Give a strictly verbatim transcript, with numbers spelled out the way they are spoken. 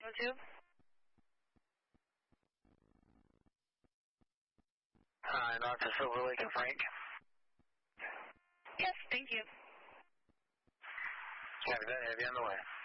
oh two. Hi, North to Silver Lake and Frank. Yes, thank you. Copy that, heavy on the way.